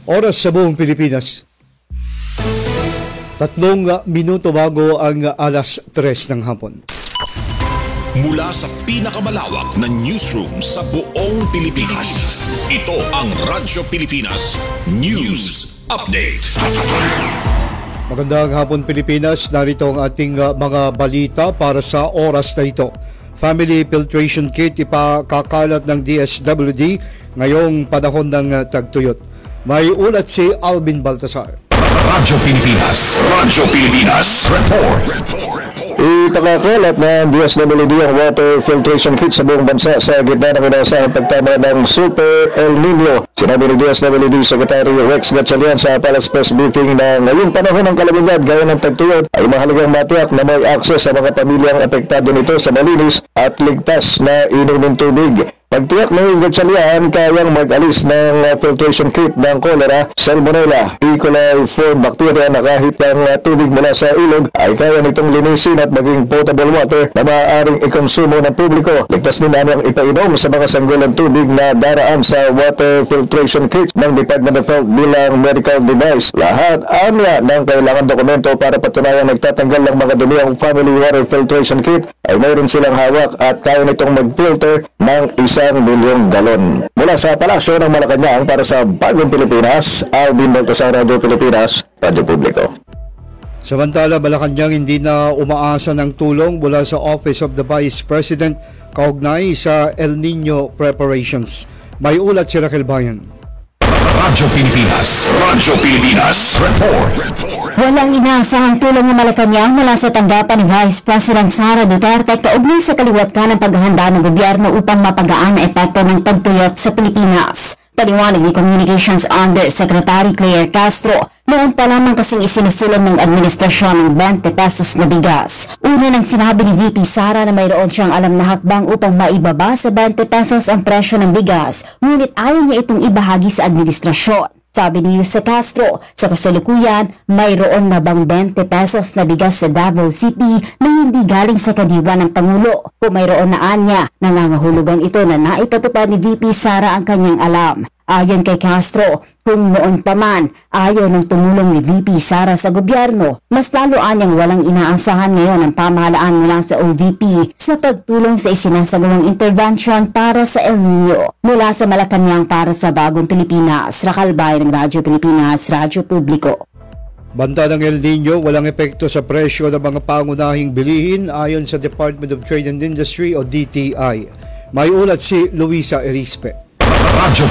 Oras sa buong Pilipinas. 3 minuto bago ang alas 3 ng hapon. Mula sa pinakamalawak na newsroom sa buong Pilipinas, ito ang Radyo Pilipinas News Update. Magandang hapon Pilipinas, narito ang ating mga balita para sa oras na ito. Family filtration kit ipakakalat ng DSWD ngayong panahon ng tagtuyot. May ulat si Alvin Baltasar. Radyo Pilipinas Report. Ipakakalat ng DSWD ang water filtration kit sa buong bansa sa gitna ng inaasahang pagtama ng Super El Nino. Sinabi ni DSWD Secretary Rex Gatchalian sa Palace Press Briefing na ngayong panahon ng kalamidad gaya ng tagtuyot ay mahalagang matiyak na may akses sa mga pamilyang apektado nito sa malinis at ligtas na inumin tubig. Pagtiyak ni Gatchalian, kayang mag-alis ng filtration kit ng cholera, salmonella, E. coli form bacteria na kahit ang tubig mula sa ilog ay kaya nitong linisin at maging potable water na maaaring ikonsumo ng publiko. Ligtas din ang ipainom sa mga sanggulang tubig na daraan sa water filtration kit ng Department of Health bilang medical device. Lahat anya ng kailangan dokumento para patunayan nagtatanggal ng mga dumi ang family water filtration kit ay mayroon silang hawak at kaya nitong mag-filter ng 1 milyong galon. Mula sa Palasyo ng Malacanang para sa Bagong Pilipinas, Alvin Baltasar, Radyo Pilipinas, Radyo Publiko. Samantala, Malacanang hindi na umaasa ng tulong mula sa Office of the Vice President kaugnay sa El Nino preparations. May ulat si Raquel Bayan. Radyo Pilipinas Report. Walang inaasahang tulong ng Malacanang mula sa tanggapan ni Vice President Sara Duterte kaugnay sa kaliwat ka ng paghahanda ng gobyerno upang mapagaan ang epekto ng tagtuyot sa Pilipinas. Paliwanag ni Communications Undersecretary Claire Castro, noon pa lamang kasing isinusulong ng administrasyon ng 20 pesos na bigas. Una nang sinabi ni VP Sara na mayroon siyang alam na hakbang upang maibaba sa 20 pesos ang presyo ng bigas, ngunit ayaw niya itong ibahagi sa administrasyon. Sabi ni Jose Castro, sa kasalukuyan, mayroon na bang 20 pesos na bigas sa Davao City na hindi galing sa kadiwa ng Pangulo? Kung mayroon na anya, nangangahulugan ito na naipatupad ni VP Sara ang kanyang alam. Ayon kay Castro, kung noon pa man ayaw ng tumulong ni VP Sara sa gobyerno, mas lalo anyang walang inaasahan ngayon ang pamahalaan mula sa OVP sa pagtulong sa isinasagawang intervention para sa El Nino. Mula sa Malacanang para sa Bagong Pilipinas, Raquel Bayan ng Radyo Pilipinas, Radyo Publiko. Banta ng El Nino, walang epekto sa presyo ng mga pangunahing bilihin ayon sa Department of Trade and Industry o DTI. May ulat si Luisa Erispe. Radyo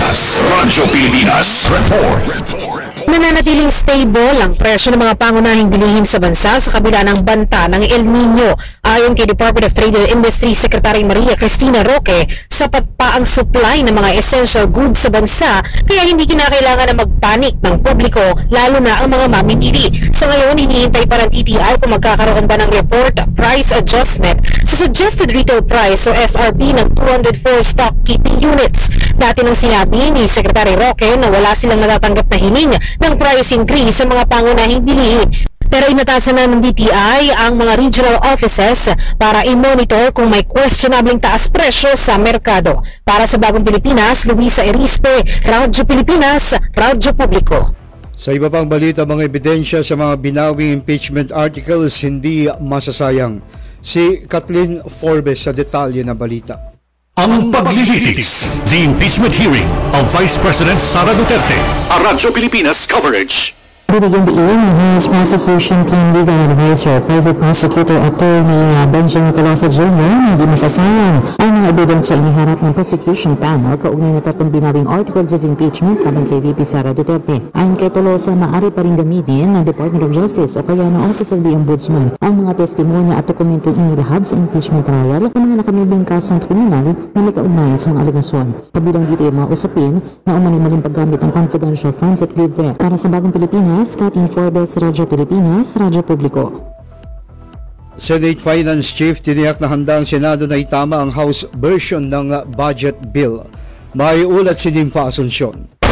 Pilipinas Report. Nananatiling stable ang presyo ng mga pangunahing bilihin sa bansa sa kabila ng banta ng El Nino. Ayon kay Department of Trade and Industry Secretary Maria Cristina Roque, sapat pa ang supply ng mga essential goods sa bansa kaya hindi kinakailangan na magpanik ng publiko lalo na ang mga mamimili. Sa ngayon, hinihintay pa ng TTI kung magkakaroon ba ng report price adjustment sa suggested retail price o SRP ng 204 stock keeping units. Dati nang sinabi ni Secretary Roque na wala silang natatanggap na hiling ng price increase sa mga pangunahing bilihin. Pero inatasan na ng DTI ang mga regional offices para i-monitor kung may questionabling taas presyo sa merkado. Para sa Bagong Pilipinas, Luisa Erispe, Radyo Pilipinas, Radyo Publiko. Sa iba pang balita, mga ebidensya sa mga binawing impeachment articles hindi masasayang. Si Kathleen Forbes sa detalye na balita. Ang paglilitis, the impeachment hearing of Vice President Sara Duterte. A Radyo Pilipinas coverage. Binigyan diin ni House Prosecution Team Legal Advisor, Private Prosecutor Attorney Benjamin Tolosa Jr. na hindi masasayang ang mga ebidensya iniharap ng prosecution panel kaugnay na 3 binawing articles of impeachment laban kay VP Sara Duterte. Ayon kay Tolosa, maaari pa rin gamitin ng Department of Justice o kaya ng Office of the Ombudsman ang mga testimonya at dokumentong inilahad sa impeachment trial ng mga nakamibing kasong kriminal na may kaugnayan sa mga aligasyon. Kabilang dito yung mga usapin na umano'y paggamit ng confidential funds at grave threat. Para sa Bagong Pilipinas, Kathleen Forbes, Radyo Pilipinas, Radyo Publiko. Senate Finance Chief tiniyak na handa ang Senado na itama ang House version ng budget bill. May ulat si Nympha Asuncion.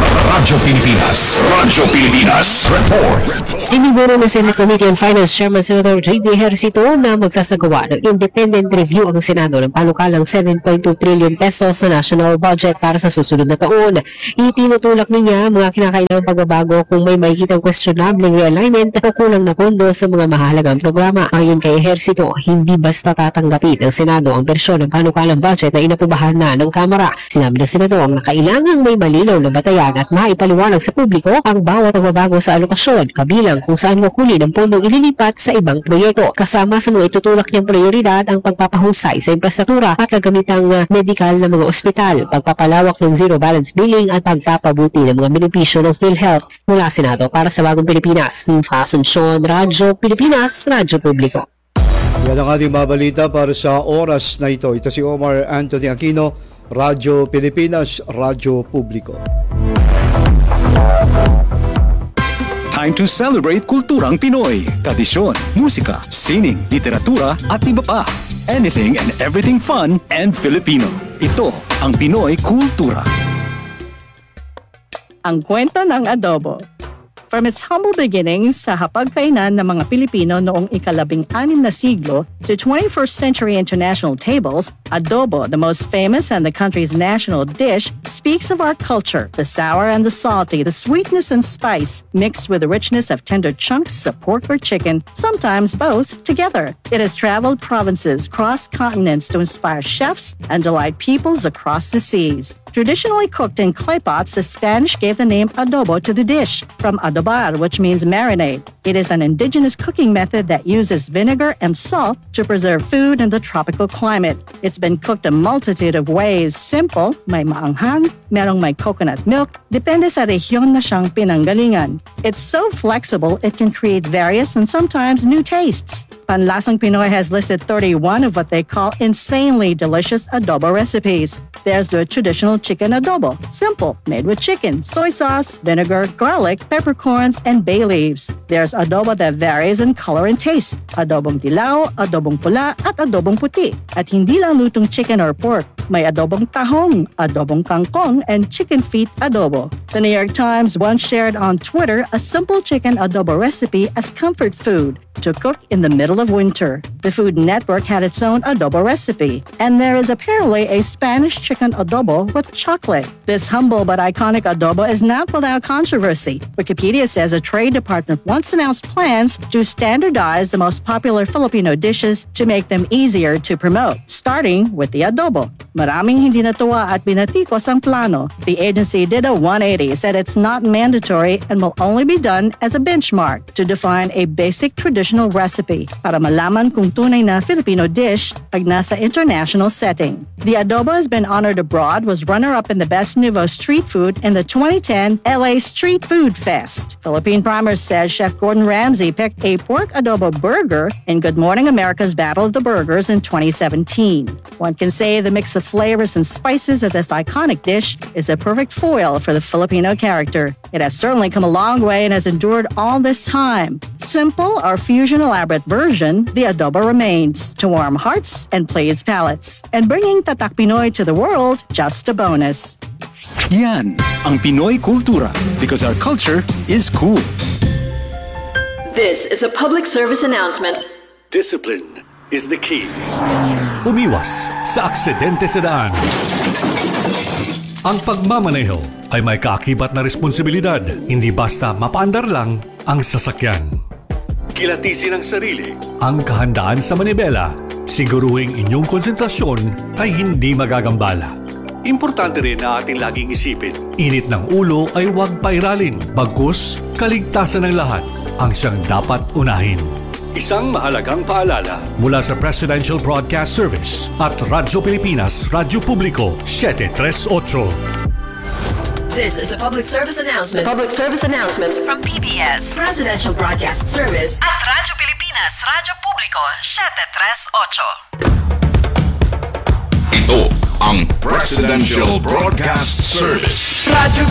Radyo Pilipinas. Radyo Pilipinas. Report. Siniguro ng Senate Committee on Finance Chairman Senator J.B. Ejercito na magsasagawa ng independent review ang Senado ng panukalang 7.2 trillion pesos sa national budget para sa susunod na taon. Itinutulak niya mga kinakailangang pagbabago kung may makikitang questionable realignment o kulang na pondo sa mga mahalagang programa. Ayon kay Ejercito, hindi basta tatanggapin ng Senado ang bersyon ng panukalang budget na inaprubahan na ng Kamara. Sinabi ng Senador na kailangang may malinaw na batayan at maipaliwanag sa publiko ang bawat pagbabago sa alokasyon, kabilang kung saan kukunin ang pondong ililipat sa ibang proyekto. Kasama sa mga itutulak niyang prioridad ang pagpapahusay sa infrastruktura at kagamitang medikal na mga ospital, pagpapalawak ng zero balance billing at pagpapabuti ng mga benepisyo ng PhilHealth. Mula Senado para sa Bagong Pilipinas, Ninfa Asuncion, Radyo Pilipinas, Radyo Publiko. Yan ang ating mabalita para sa oras na ito. Ito si Omar Anthony Aquino, Radyo Pilipinas, Radyo Publiko. Time to celebrate kulturang Pinoy. Tradisyon, musika, sining, literatura at iba pa. Anything and everything fun and Filipino. Ito ang Pinoy Kultura. Ang kwento ng adobo. From its humble beginnings sa hapagkainan ng mga Pilipino noong ika-16 na siglo to 21st century international tables, adobo, the most famous and the country's national dish, speaks of our culture, the sour and the salty, the sweetness and spice, mixed with the richness of tender chunks of pork or chicken, sometimes both together. It has traveled provinces, crossed continents to inspire chefs and delight peoples across the seas. Traditionally cooked in clay pots, the Spanish gave the name adobo to the dish, from adobar, which means marinade. It is an indigenous cooking method that uses vinegar and salt to preserve food in the tropical climate. It's been cooked a multitude of ways. Simple, may maanghang, merong may coconut milk, depende sa rehiyon na siyang pinanggalingan. It's so flexible, it can create various and sometimes new tastes. Panlasang Pinoy has listed 31 of what they call insanely delicious adobo recipes. There's the traditional chicken adobo, simple, made with chicken, soy sauce, vinegar, garlic, peppercorns, and bay leaves. There's adobo that varies in color and taste, adobong dilaw, adobong pula, at adobong puti. At hindi lang lutong chicken or pork, may adobong tahong, adobong kangkong, and chicken feet adobo. The New York Times once shared on Twitter a simple chicken adobo recipe as comfort food to cook in the middle of winter. The Food Network had its own adobo recipe, and there is apparently a Spanish chicken adobo with chocolate. This humble but iconic adobo is not without controversy. Wikipedia says a trade department once announced plans to standardize the most popular Filipino dishes to make them easier to promote, starting with the adobo. Maraming hindi natuwa at binatikos ang plano. The agency did a 180, said it's not mandatory and will only be done as a benchmark to define a basic traditional recipe para malaman kung tunay na Filipino dish pag nasa international setting. The adobo has been honored abroad, was runner-up in the Best Nouveau Street Food in the 2010 LA Street Food Fest. Philippine Primer says Chef Gordon Ramsay picked a pork adobo burger in Good Morning America's Battle of the Burgers in 2017. One can say the mix of flavors and spices of this iconic dish is a perfect foil for the Filipino character. It has certainly come a long way and has endured all this time. Simple or fusion elaborate version, the adobo remains to warm hearts and please palates. And bringing Tatak Pinoy to the world, just a bonus. Yan ang Pinoy Kultura, because our culture is cool. This is a public service announcement. Discipline is the key. Umiwas sa aksidente sa daan. Ang pagmamaneho ay may kaakibat na responsibilidad, hindi basta mapaandar lang ang sasakyan. Kilatisin ang sarili, ang kahandaan sa manibela, siguruhing inyong konsentrasyon ay hindi magagambala. Importante rin na ating laging isipin, init ng ulo ay huwag pairalin, bagkus kaligtasan ng lahat ang siyang dapat unahin. Isang mahalagang paalala mula sa Presidential Broadcast Service at Radyo Pilipinas, Radyo Publiko, 738. This is a public service announcement. Public service announcement From PBS, Presidential Broadcast Service at Radyo Pilipinas, Radyo Publiko, 738. Ito ang Presidential Broadcast Service. Radyo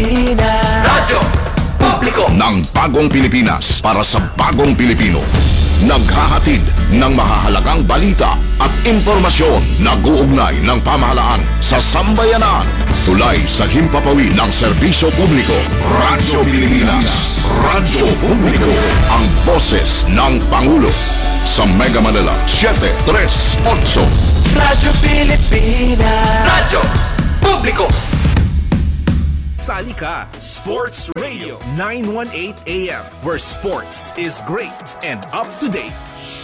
Pilipinas. Radyo Publiko ng Bagong Pilipinas para sa Bagong Pilipino. naghahatid ng mahahalagang balita at impormasyon na guugnay ng pamahalaan sa sambayanan. Tulay sa himpapawid ng serbisyo publiko. Radyo Pilipinas. Radyo Publiko. Ang boses ng Pangulo. Sa Mega Manila, 738. Radyo Pilipinas. Radyo Publiko. Sali ka, Sports Radio 918 AM, where sports is great and up to date.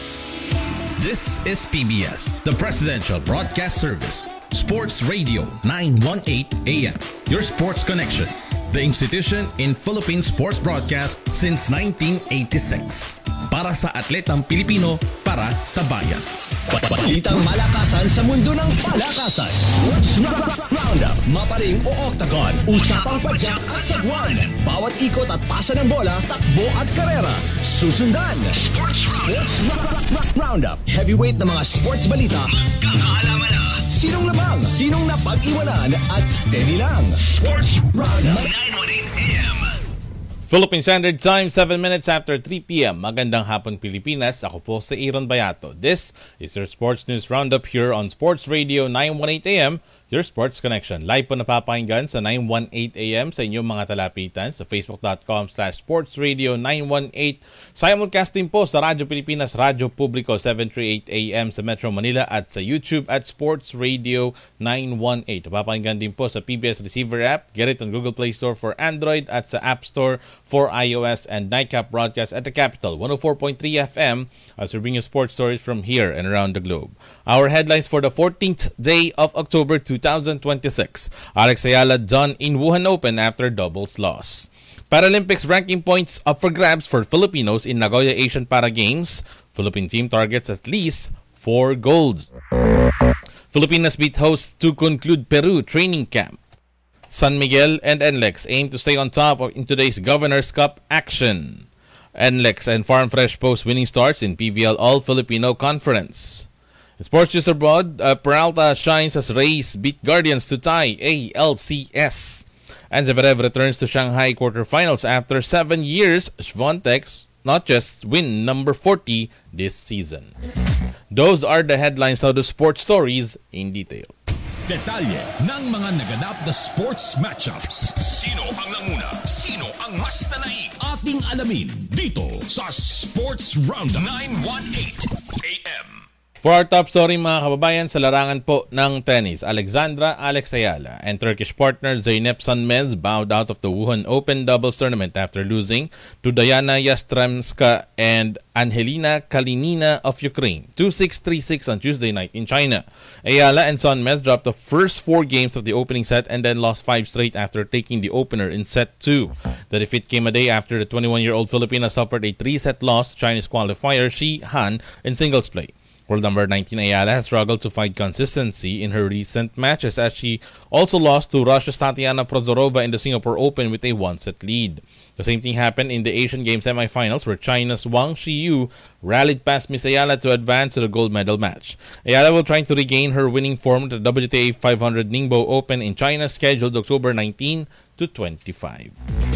This is PBS, the Presidential Broadcast Service. Sports Radio 918 AM, your sports connection. The institution in Philippine sports broadcast since 1986. Para sa atletang Pilipino, para sa bayan. Balitang malakasan sa mundo ng palakasan. Sports Roundup, maparing o octagon, usapang padyak at sagwan. Bawat ikot at pasa ng bola, takbo at karera. Susundan. Sports Roundup, heavyweight na mga sports balita. Magkakaalaman na. Sinong labang, sinong napag-iwanan at steady lang. Sports Roundup. 918 AM. Philippine Standard Time, 7 minutes after 3 p.m. Magandang hapon Pilipinas. Ako po si Aaron Bayato. This is your Sports News Roundup here on Sports Radio 918 AM, your sports connection. Live po napapakinggan sa 918 AM sa inyong mga talapitan sa facebook.com/sportsradio918. Simulcasting po sa Radyo Pilipinas, Radyo Publiko 738 AM sa Metro Manila at sa YouTube at Sports Radio 918. Napapakinggan din po sa PBS Receiver app. Get it on Google Play Store for Android at sa App Store for iOS, and Nightcap broadcast at the Capital 104.3 FM as we bring you sports stories from here and around the globe. Our headlines for the 14th day of October 2026. Alex Ayala done in Wuhan Open after doubles loss. Paralympics ranking points up for grabs for Filipinos in Nagoya Asian Para Games. Philippine team targets at least 4 golds. Filipinas beat hosts to conclude Peru training camp. San Miguel and NLEX aim to stay on top in today's Governor's Cup action. NLEX and Farm Fresh post winning starts in PVL All-Filipino Conference. In sports news abroad, Peralta shines as Rays beat Guardians to tie ALCS. And Zverev returns to Shanghai quarterfinals after 7 years. Swiatek not just win number 40 this season. Those are the headlines of the sports stories in detail. Detalye ng mga naganap na sports matchups. Sino ang nanguna? Sino ang mas tanaig? Ating alamin dito sa Sports Roundup 918 AM. For our top story mga kababayan, sa larangan po ng tennis, Alexandra Alex Ayala and Turkish partner Zeynep Sanmez bowed out of the Wuhan Open doubles tournament after losing to Diana Yastremska and Angelina Kalinina of Ukraine 2-6, 3-6 on Tuesday night in China. Ayala and Sanmez dropped the first 4 games of the opening set and then lost 5 straight after taking the opener in set 2. The defeat came a day after the 21-year-old Filipina suffered a 3-set loss to Chinese qualifier Shi Han in singles play. World number 19 Ayala has struggled to find consistency in her recent matches as she also lost to Russia's Tatiana Prozorova in the Singapore Open with a 1-set lead. The same thing happened in the Asian Games semifinals where China's Wang Shiyu rallied past Miss Ayala to advance to the gold medal match. Ayala will try to regain her winning form at the WTA 500 Ningbo Open in China scheduled October 19 to 25.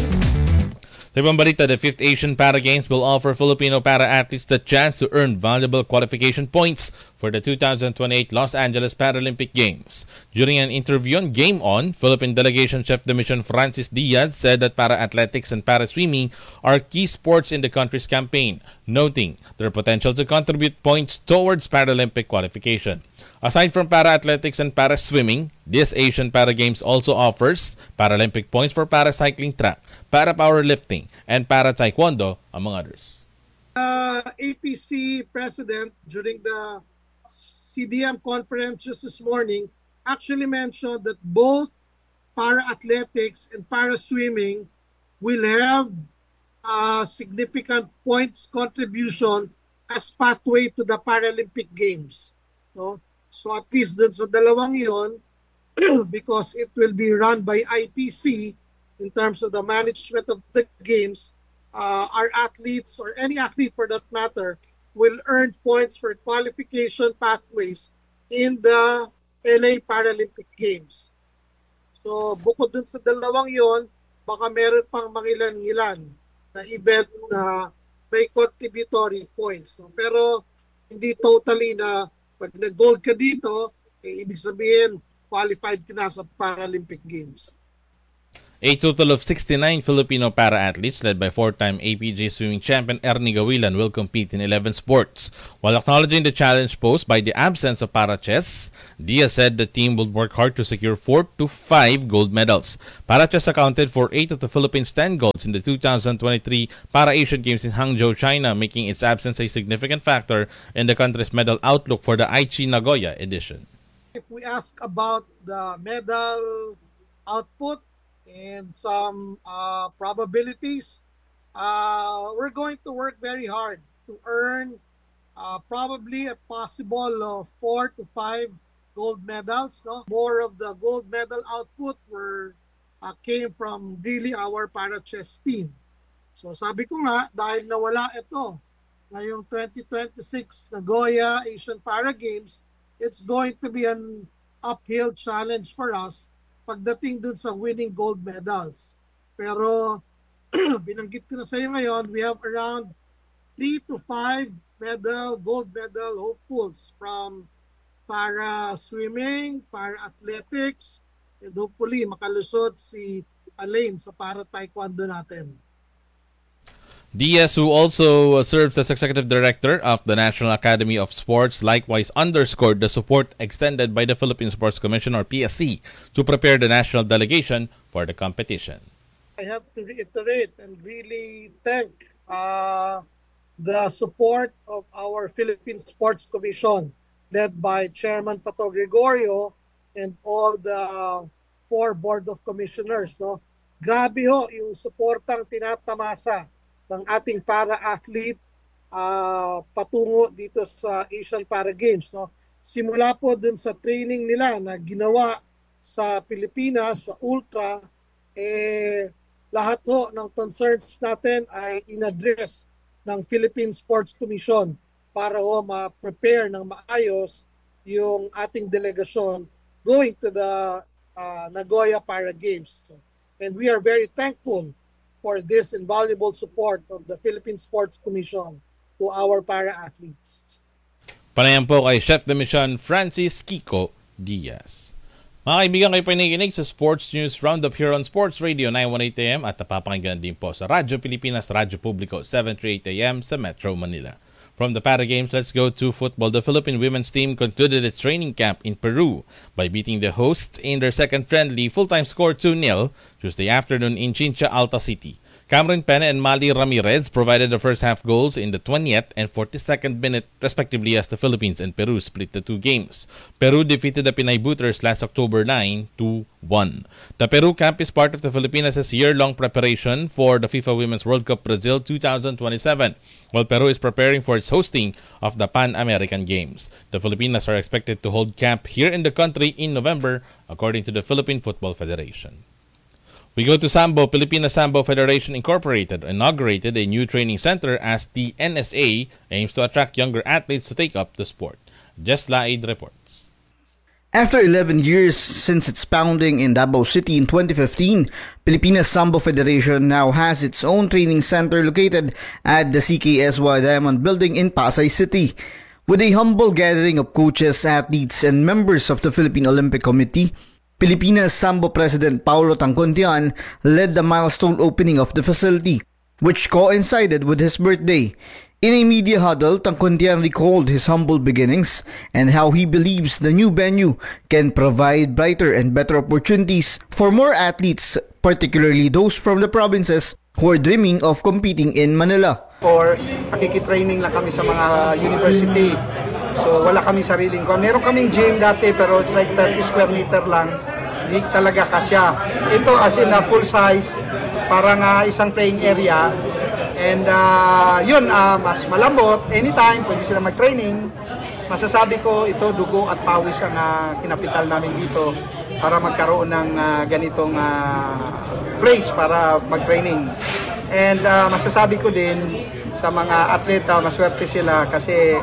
Sa ibang balita, the 5th Asian Para Games will offer Filipino para-athletes the chance to earn valuable qualification points for the 2028 Los Angeles Paralympic Games. During an interview on Game On, Philippine Delegation Chef de Mission Francis Diaz said that para-athletics and para-swimming are key sports in the country's campaign, noting their potential to contribute points towards Paralympic qualification. Aside from para-athletics and para-swimming, this Asian Para Games also offers Paralympic points for para-cycling track, para-powerlifting, and para-taekwondo, among others. APC president during the CDM conference just this morning actually mentioned that both para-athletics and para-swimming will have significant points contribution as pathway to the Paralympic Games. No? So at least dun sa dalawang yon, because it will be run by IPC in terms of the management of the games, our athletes or any athlete for that matter will earn points for qualification pathways in the LA Paralympic Games. So bukod dun sa dalawang yon, baka meron pang mangilan-ngilan na event na may contributory points. No? Pero hindi totally na pag nag-gold ka dito, ibig sabihin qualified ka na sa Paralympic Games. A total of 69 Filipino para-athletes led by four-time APJ swimming champion Ernie Gawilan will compete in 11 sports. While acknowledging the challenge posed by the absence of para-chess, Diaz said the team will work hard to secure 4 to 5 gold medals. Para-chess accounted for 8 of the Philippines' 10 golds in the 2023 Para-Asian Games in Hangzhou, China, making its absence a significant factor in the country's medal outlook for the Aichi Nagoya edition. If we ask about the medal output and some probabilities, we're going to work very hard to earn probably a possible 4 to 5 gold medals. No? More of the gold medal output came from really our para-chess team. So sabi ko nga, dahil nawala ito ngayong 2026 Nagoya Asian Para Games, it's going to be an uphill challenge for us pagdating dun sa winning gold medals. Pero binanggit ko na sa iyo ngayon, we have around 3 to 5 gold medal hopefuls from para swimming, para athletics, and hopefully makalusot si Alain sa para taekwondo natin. Diaz, who also serves as executive director of the National Academy of Sports, likewise underscored the support extended by the Philippine Sports Commission, or PSC, to prepare the national delegation for the competition. I have to reiterate and really thank the support of our Philippine Sports Commission, led by Chairman Pato Gregorio and all the 4 Board of Commissioners. No? Grabe ho yung suportang tinatamasa ng ating para-athlete patungo dito sa Asian Para Games. No? Simula po dun sa training nila na ginawa sa Pilipinas, sa Ultra, lahat ho ng concerns natin ay in-address ng Philippine Sports Commission para ho ma-prepare ng maayos yung ating delegasyon going to the Nagoya Para Games. And we are very thankful for this invaluable support of the Philippine Sports Commission to our para-athletes. Panayan po kay Chef de Mission Francis Kiko Diaz. Mga kaibigan, kayo panikinig sa Sports News Roundup here on Sports Radio 918 AM at napapakinggan din po sa Radyo Pilipinas, Radyo Publico 738 AM sa Metro Manila. From the Para Games, let's go to football. The Philippine women's team concluded its training camp in Peru by beating the hosts in their second friendly full-time score 2-0 Tuesday afternoon in Chincha, Alta City. Cameron Pena and Mali Ramirez provided the first half goals in the 20th and 42nd minute respectively as the Philippines and Peru split the 2 games. Peru defeated the Pinay Booters last October 9 2-1. The Peru camp is part of the Filipinas' year-long preparation for the FIFA Women's World Cup Brazil 2027, while Peru is preparing for its hosting of the Pan-American Games. The Filipinas are expected to hold camp here in the country in November, according to the Philippine Football Federation. We go to Sambo. Filipino Sambo Federation Incorporated inaugurated a new training center as the NSA aims to attract younger athletes to take up the sport. Jess Laid reports. After 11 years since its founding in Davao City in 2015, Pilipinas Sambo Federation now has its own training center located at the CKSY Diamond Building in Pasay City. With a humble gathering of coaches, athletes, and members of the Philippine Olympic Committee, Pilipinas Sambo President Paulo Tangcontian led the milestone opening of the facility, which coincided with his birthday. In a media huddle, Tangcontian recalled his humble beginnings and how he believes the new venue can provide brighter and better opportunities for more athletes, particularly those from the provinces who are dreaming of competing in Manila. For pakikitraining lang kami sa mga university. So wala kami sariling ko. Meron kaming gym dati pero it's like 30 square meter lang. Hindi talaga kasya. Ito as in a full size, parang isang playing area. And mas malambot. Anytime, pwede sila mag-training. Masasabi ko, ito dugo at pawis ang kinapital namin dito para magkaroon ng ganitong place para mag-training. And masasabi ko din sa mga atleta, maswerte sila kasi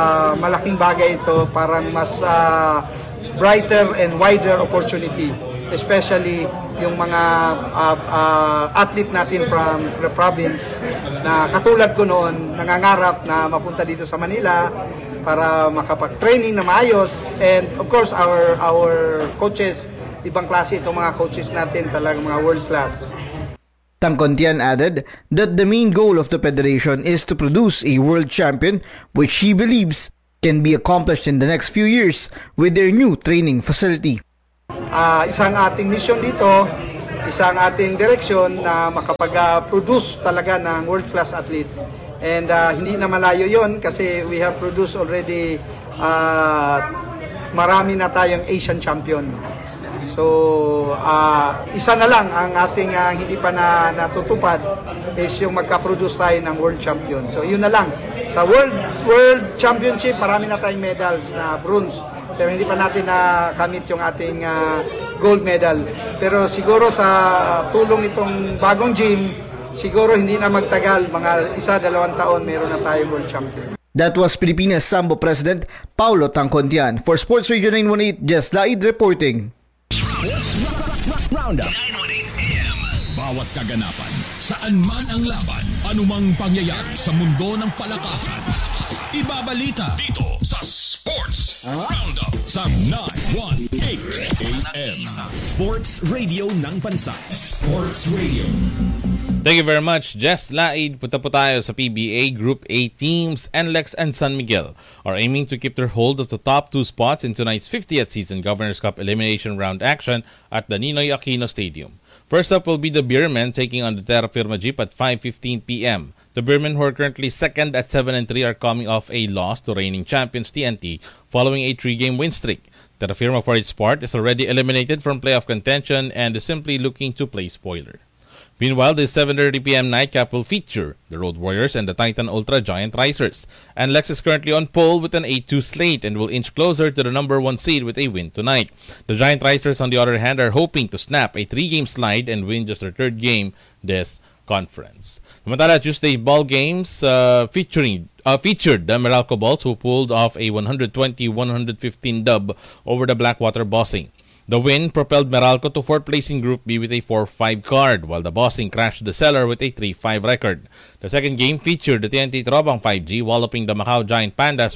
malaking bagay ito para mas brighter and wider opportunity. especially yung mga athlete natin from the province na katulad ko noon, nangangarap na mapunta dito sa Manila para makapag-training na maayos. And of course, our coaches, ibang klase itong mga coaches natin, talagang mga world class. Tangkontian added that the main goal of the federation is to produce a world champion, which he believes can be accomplished in the next few years with their new training facility. Isang ating mission dito, isang ating direksyon na makapag-produce talaga ng world-class athlete. And hindi na malayo yon kasi we have produced already marami na tayong Asian champion. So, isa na lang ang ating hindi pa natutupad is yung magka-produce tayo ng world champion. So, yun na lang. Sa World Championship, marami na tayong medals na bronze. Pero hindi pa natin nakamit yung ating gold medal. Pero siguro sa tulong nitong bagong gym, siguro hindi na magtagal, mga 1-2 taon, meron na tayong world champion. That was Pilipinas Sambo President Paulo Tangkontian. For Sports Radio 918, Jess Laid reporting. Roundup. 918 AM. Bawat kaganapan, saan man ang laban, anumang pangyayari sa mundo ng palakasan. Ibabalita dito sa Sports Roundup sa 918 AM. Sports Radio ng Bansa. Sports Radio. Thank you very much, Jess Laid. Punta po tayo sa PBA Group A teams. NLEX and San Miguel are aiming to keep their hold of the top 2 spots in tonight's 50th season Governors Cup Elimination Round action at the Ninoy Aquino Stadium. First up will be the Beermen taking on the Terra Firma Jeep at 5:15 p.m. The Beermen, who are currently second at 7-3, are coming off a loss to reigning champions TNT following a 3-game win streak. Terra Firma, for its part, is already eliminated from playoff contention and is simply looking to play spoiler. Meanwhile, the 7:30 p.m. nightcap will feature the Road Warriors and the Titan Ultra Giant Risers. And Lex is currently on pole with an 8-2 slate and will inch closer to the number 1 seed with a win tonight. The Giant Risers, on the other hand, are hoping to snap a 3-game slide and win just their 3rd game this conference. Samantala, Tuesday ball games featured the Meralco Bulls, who pulled off a 120-115 dub over the Blackwater Bossing. The win propelled Meralco to 4th place in Group B with a 4-5 card, while the Bossing crashed the cellar with a 3-5 record. The second game featured the TNT Trobang 5G walloping the Macau Giant Pandas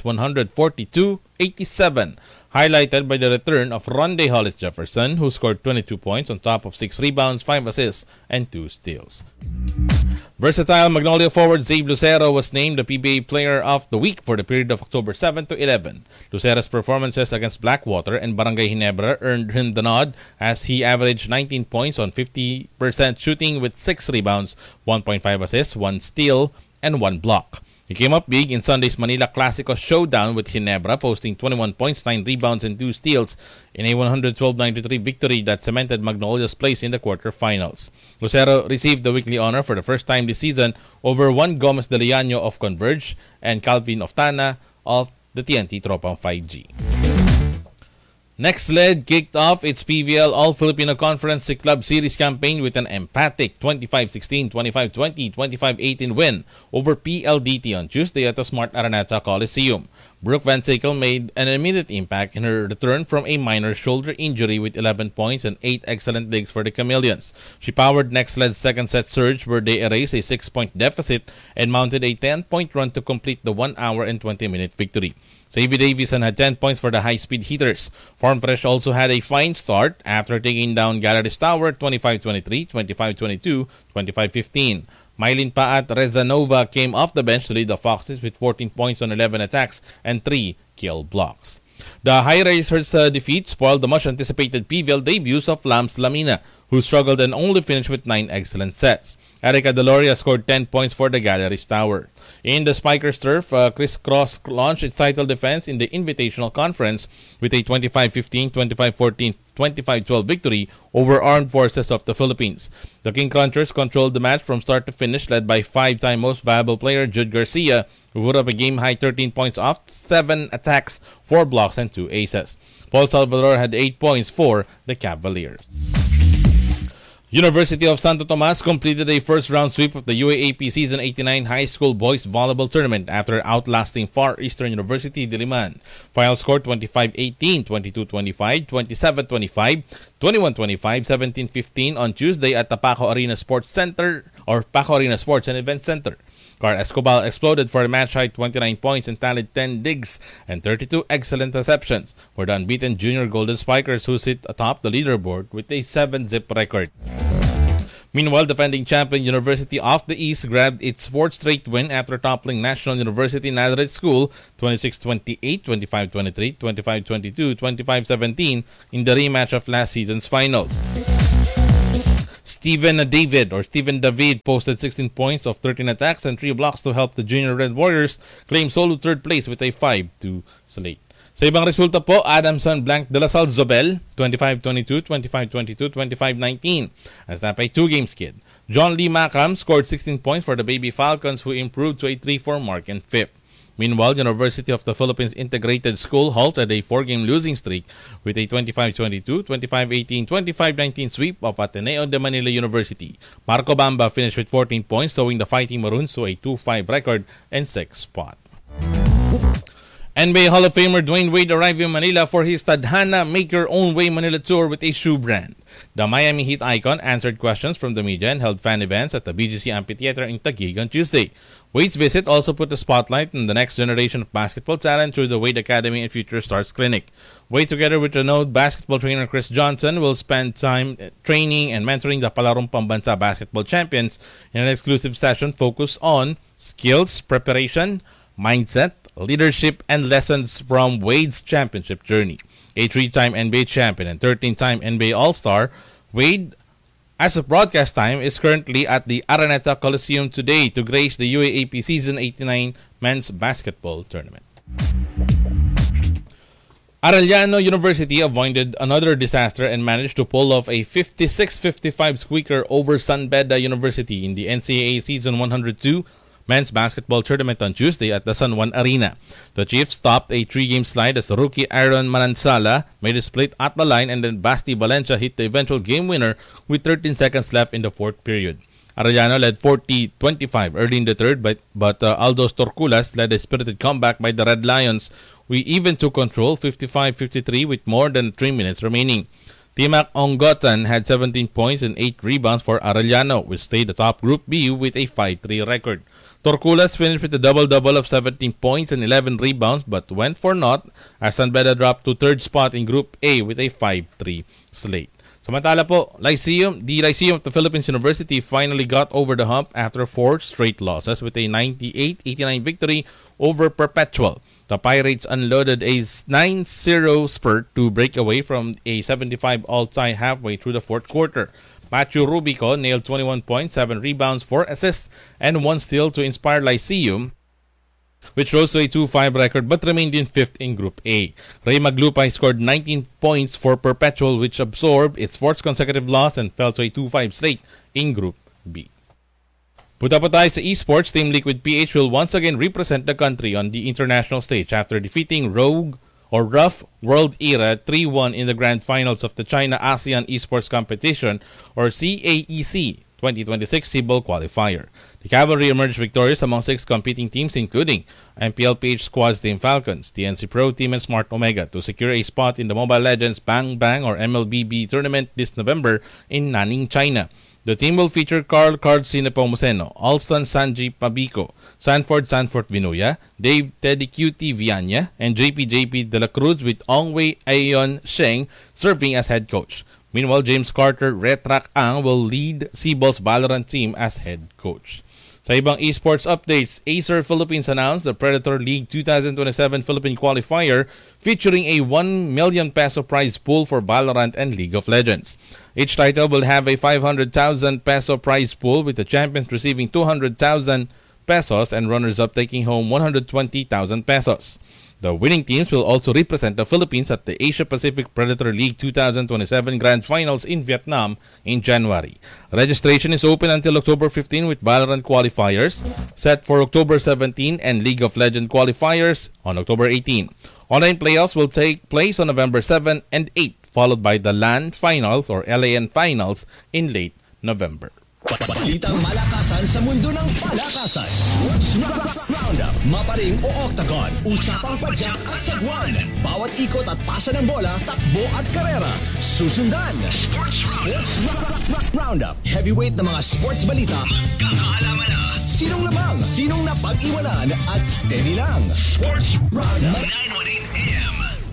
142-87, highlighted by the return of Ronde Hollis Jefferson, who scored 22 points on top of 6 rebounds, 5 assists, and 2 steals. Versatile Magnolia forward Zabe Lucero was named the PBA Player of the Week for the period of October 7 to 11. Lucero's performances against Blackwater and Barangay Ginebra earned him the nod as he averaged 19 points on 50% shooting with 6 rebounds, 1.5 assists, 1 steal, and 1 block. He came up big in Sunday's Manila Clasico showdown with Ginebra, posting 21 points, 9 rebounds, and 2 steals in a 112-93 victory that cemented Magnolia's place in the quarterfinals. Lucero received the weekly honor for the first time this season over Juan Gomez de Leano of Converge and Calvin Oftana of the TNT Tropang 5G. Next Led kicked off its PVL All-Filipino Conference Club Series campaign with an emphatic 25-16, 25-20, 25-18 win over PLDT on Tuesday at the Smart Araneta Coliseum. Brooke Van Sickle made an immediate impact in her return from a minor shoulder injury with 11 points and 8 excellent digs for the Chameleons. She powered Next Led's second set surge where they erased a 6-point deficit and mounted a 10-point run to complete the 1 hour and 20-minute victory. Savvy Davison had 10 points for the high-speed heaters. Formfresh also had a fine start after taking down Galleries Tower 25-23, 25-22, 25-15. Mylene Paat Rezanova came off the bench to lead the Foxes with 14 points on 11 attacks and 3 kill blocks. The High Racers' defeat spoiled the much-anticipated PVL debuts of Lams Lamina, who struggled and only finished with 9 excellent sets. Erica Deloria scored 10 points for the Galleries Tower. In the Spikers turf, Chris Cross launched its title defense in the Invitational Conference with a 25-15, 25-14, 25-12 victory over Armed Forces of the Philippines. The King Crunchers controlled the match from start to finish, led by 5-time most valuable player Jude Garcia, who put up a game-high 13 points off 7 attacks, 4 blocks, and 2 aces. Paul Salvador had 8 points for the Cavaliers. University of Santo Tomas completed a first-round sweep of the UAAP Season 89 High School Boys Volleyball Tournament after outlasting Far Eastern University Diliman. Final score 25-18, 22-25, 27-25, 21-25, 17-15 on Tuesday at the Paco Arena Sports Center or Paco Arena Sports and Event Center. Car Escobar exploded for a match-high 29 points and tallied 10 digs and 32 excellent receptions for the unbeaten junior Golden Spikers who sit atop the leaderboard with a 7-zip record. Meanwhile, defending champion University of the East grabbed its fourth straight win after toppling National University Nazareth School 26-28, 25-23, 25-22, 25-17 in the rematch of last season's finals. Steven David posted 16 points of 13 attacks and 3 blocks to help the Junior Red Warriors claim solo third place with a 5-2 slate. Sa ibang resulta po, Adamson Blanc de la Salle Zobel, 25-22, 25-22, 25-19 as that a 2-game skid. John Lee Macam scored 16 points for the Baby Falcons who improved to a 3-4 mark in fifth. Meanwhile, University of the Philippines Integrated School halted a 4-game losing streak with a 25-22, 25-18, 25-19 sweep of Ateneo de Manila University. Marco Bamba finished with 14 points, towing the Fighting Maroons to a 2-5 record and 6th spot. NBA Hall of Famer Dwayne Wade arrived in Manila for his Tadhana Make Your Own Way Manila tour with a shoe brand. The Miami Heat icon answered questions from the media and held fan events at the BGC Amphitheater in Taguig on Tuesday. Wade's visit also put the spotlight on the next generation of basketball talent through the Wade Academy and Future Stars Clinic. Wade, together with renowned basketball trainer Chris Johnson, will spend time training and mentoring the Palarong Pambansa basketball champions in an exclusive session focused on skills, preparation, mindset, leadership, and lessons from Wade's championship journey. A 3-time NBA champion and 13-time NBA All-Star, Wade, as of broadcast time, is currently at the Araneta Coliseum today to grace the UAAP Season 89 Men's Basketball Tournament. Arellano University avoided another disaster and managed to pull off a 56-55 squeaker over San Beda University in the NCAA Season 102 Men's Basketball Tournament on Tuesday at the San Juan Arena. The Chiefs topped a 3-game slide as rookie Aaron Manansala made a split at the line, and then Basti Valencia hit the eventual game winner with 13 seconds left in the fourth period. Arellano led 40-25 early in the third, but Aldos Torculas led a spirited comeback by the Red Lions. We even took control 55-53 with more than 3 minutes remaining. Timac Ongotan had 17 points and 8 rebounds for Arellano, which stayed atop Group B with a 5-3 record. Torculas finished with a double-double of 17 points and 11 rebounds but went for naught as San Beda dropped to third spot in Group A with a 5-3 slate. Samantala po, the Lyceum of the Philippines University finally got over the hump after 4 straight losses with a 98-89 victory over Perpetual. The Pirates unloaded a 9-0 spurt to break away from a 75 all-tie halfway through the fourth quarter. Matthew Rubico nailed 21 points, 7 rebounds, 4 assists, and 1 steal to inspire Lyceum, which rose to a 2-5 record but remained in 5th in Group A. Ray Maglupay scored 19 points for Perpetual, which absorbed its 4th consecutive loss and fell to a 2-5 slate in Group B. Punta po tayo sa esports. Team Liquid PH will once again represent the country on the international stage after defeating Rough World Era 3-1 in the grand finals of the China ASEAN Esports Competition or CAEC 2026 Cebu qualifier. The Cavalry emerged victorious among 6 competing teams including MPLPH Squad's Team Falcons, TNC Pro Team, and Smart Omega to secure a spot in the Mobile Legends Bang Bang or MLBB tournament this November in Nanning, China. The team will feature Carl Cardsi Nepomuceno, Alston Sanji Pabico, Sanford Vinuya, Dave Teddy QT Vianya, and JP De La Cruz with Ongwei Aeon Sheng serving as head coach. Meanwhile, James Carter Retrak Ang will lead Cebul's Valorant team as head coach. Sa ibang esports updates, Acer Philippines announced the Predator League 2027 Philippine Qualifier featuring a 1 million peso prize pool for Valorant and League of Legends. Each title will have a 500,000 peso prize pool with the champions receiving 200,000 pesos and runners-up taking home 120,000 pesos. The winning teams will also represent the Philippines at the Asia Pacific Predator League 2027 Grand Finals in Vietnam in January. Registration is open until October 15 with Valorant qualifiers set for October 17 and League of Legends qualifiers on October 18. Online playoffs will take place on November 7 and 8 followed by the LAN Finals or LAN Finals in late November. Balitang malakasan sa mundo ng palakasan. Sports Roundup, maparing o octagon, usapang padyak at sagwan. Bawat ikot at pasa ng bola, takbo at karera. Susundan. Sports Roundup, heavyweight na mga sports balita. Magkakaalaman na. Sinong lamang, sinong napag-iwanan at steady lang. Sports Roundup. 918 AM.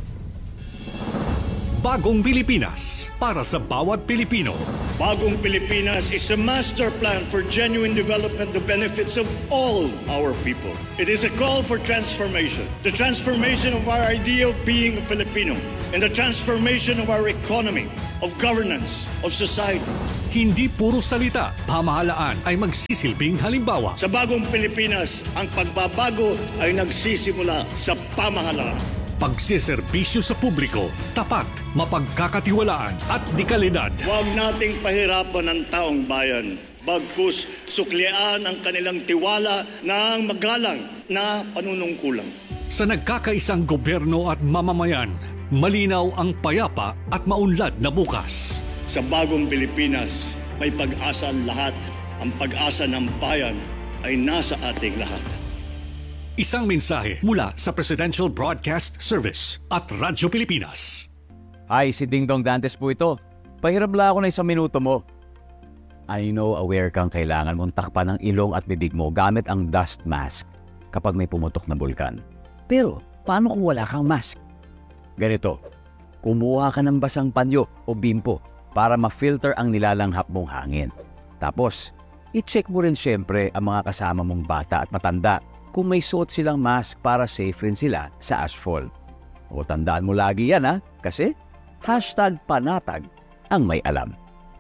Bagong Pilipinas para sa bawat Pilipino. Bagong Pilipinas is a master plan for genuine development, the benefits of all our people. It is a call for transformation. The transformation of our idea of being a Filipino and the transformation of our economy, of governance, of society. Hindi puro salita, pamahalaan ay magsisilbing halimbawa. Sa Bagong Pilipinas, ang pagbabago ay nagsisimula sa pamahalaan. Pagsiservisyo sa publiko, tapat, mapagkakatiwalaan at dekalidad. Huwag nating pahirapan ang taong bayan. Bagkus suklian ang kanilang tiwala ng magalang na panunungkulan. Sa nagkakaisang gobyerno at mamamayan, malinaw ang payapa at maunlad na bukas. Sa Bagong Pilipinas, may pag-asa ang lahat. Ang pag-asa ng bayan ay nasa ating lahat. Isang mensahe mula sa Presidential Broadcast Service at Radyo Pilipinas. Hi, si Ding Dong Dantes po ito. Pahirap lang ako na 1 minuto mo. I know aware kang kailangan mong takpan ang ilong at bibig mo gamit ang dust mask kapag may pumutok na bulkan. Pero, paano kung wala kang mask? Ganito, kumuha ka ng basang panyo o bimpo para ma-filter ang nilalanghap mong hangin. Tapos, i-check mo rin syempre ang mga kasama mong bata at matanda kung may suot silang mask para safe rin sila sa ashfall. O tandaan mo lagi yan ha, kasi #panatag ang may alam.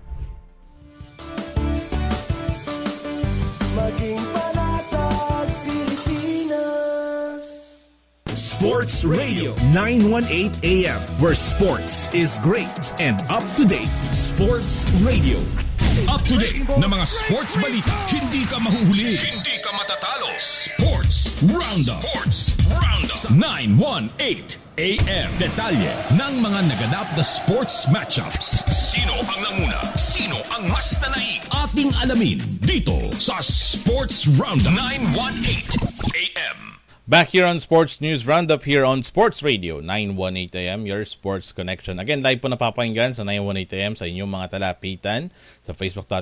Maging panatag Pilipinas. Sports Radio 918 AM, where sports is great and up to date. Sports Radio. Up to date na mga sports balita. Hindi ka mahuhuli. Hindi ka matatalo. Sports Roundup. Sports Roundup. 918 AM. Detalye ng mga naganap na sports matchups. Sino ang nanguna? Sino ang mas nanaig? Ating alamin dito sa Sports Roundup. 918 AM. Back here on Sports News Roundup here on Sports Radio 918 AM, your sports connection. Again, live po napapakinggan sa 918 AM sa inyong mga talapitan sa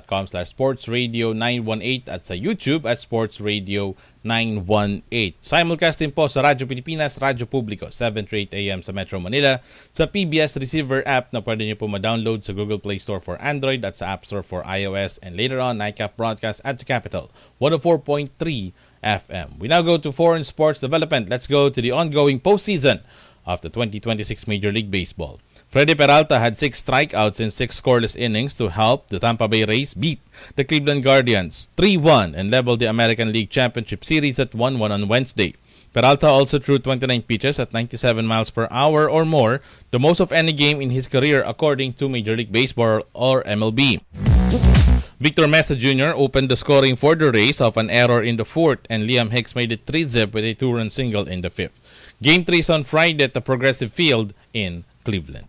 facebook.com/sportsradio918 at sa YouTube at Sports Radio 918. Simulcast din po sa Radyo Pilipinas, Radyo Publiko, 7 to 8 AM sa Metro Manila, sa PBS Receiver app na pwede nyo po ma-download sa Google Play Store for Android at sa App Store for iOS, and later on, Nightcap Broadcast at sa Capital 104.3 FM. We now go to foreign sports development. Let's go to the ongoing postseason of the 2026 Major League Baseball. Freddy Peralta had 6 strikeouts in 6 scoreless innings to help the Tampa Bay Rays beat the Cleveland Guardians 3-1 and level the American League Championship Series at 1-1 on Wednesday. Peralta also threw 29 pitches at 97 miles per hour or more, the most of any game in his career according to Major League Baseball or MLB. Victor Mesa Jr. opened the scoring for the Rays off an error in the 4th, and Liam Hicks made it 3-zip with a 2-run single in the 5th. Game 3 is on Friday at the Progressive Field in Cleveland.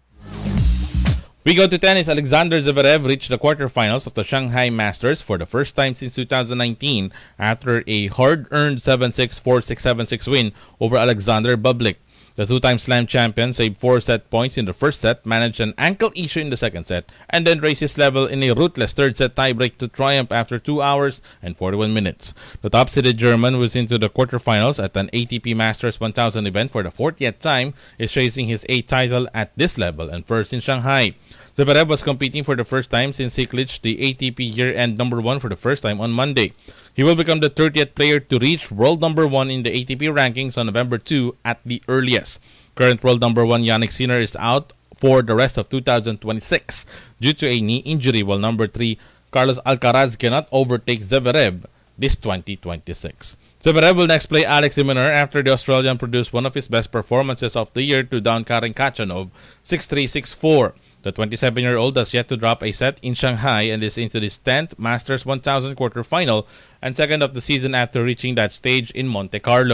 We go to tennis. Alexander Zverev reached the quarterfinals of the Shanghai Masters for the first time since 2019 after a hard-earned 7-6, 4-6, 7-6 win over Alexander Bublik. The two-time slam champion saved 4 set points in the first set, managed an ankle issue in the second set, and then raised his level in a ruthless third set tiebreak to triumph after 2 hours and 41 minutes. The top-seeded German was into the quarterfinals at an ATP Masters 1000 event for the 40th time, is chasing his 8th title at this level and first in Shanghai. Zverev was competing for the first time since he clinched the ATP year-end number 1 for the first time on Monday. He will become the 30th player to reach world number 1 in the ATP rankings on November 2 at the earliest. Current world number 1 Jannik Sinner is out for the rest of 2026 due to a knee injury, while number 3 Carlos Alcaraz cannot overtake Zverev this 2026. Zverev will next play Alex de Minaur after the Australian produced one of his best performances of the year to down Karen Khachanov 6-3, 6-4. The 27-year-old has yet to drop a set in Shanghai and is into his 10th Masters 1000 quarterfinal and second of the season after reaching that stage in Monte Carlo.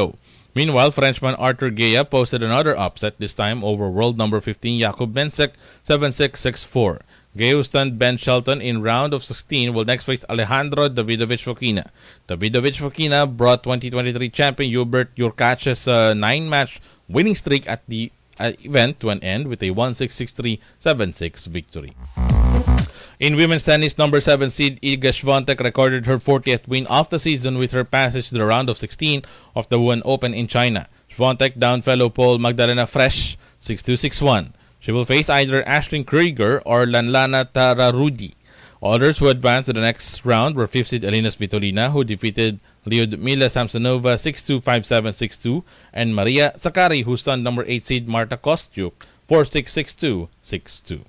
Meanwhile, Frenchman Arthur Gaya posted another upset, this time over world number 15 Jakub Mensik 7-6, 6-4. Gaya stunned Ben Shelton in round of 16 will next face Alejandro Davidovich Fokina. Davidovich Fokina brought 2023 champion Hubert Hurkacz's 9-match winning streak at the event to an end with a 1-6, 6-3, 7-6 victory. In women's tennis, number 7 seed Iga Swiatek recorded her 40th win of the season with her passage to the round of 16 of the Wuhan Open in China. Swiatek downed fellow Pole Magdalena Fresh 6-2, 6-1. She will face either Ashlyn Krieger or Lanlana Tararudi. Others who advanced to the next round were 5th seed Elina Svitolina, who defeated Lyudmila Samsonova 6-2, 5-7, 6-2, and Maria Sakkari, who stunned number 8 seed Marta Kostyuk 4-6, 6-2, 6-2.